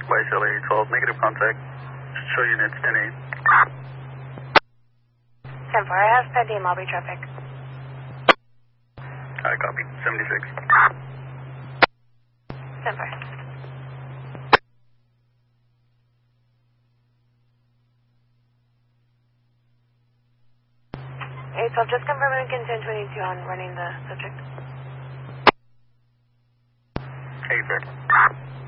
YSLA 12, negative contact. Show units 10-8. 10-4, I have per diem, Aubrey traffic. Copy, 76. 10-4. 8-12, just confirming Lincoln 1022 on running the subject. Hey, sir.